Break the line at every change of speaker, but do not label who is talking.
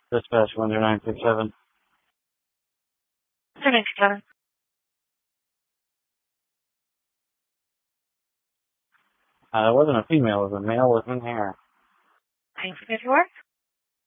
Dispatch 10967.
297.
It wasn't a female, it was a male with in hair.
Thanks for your work.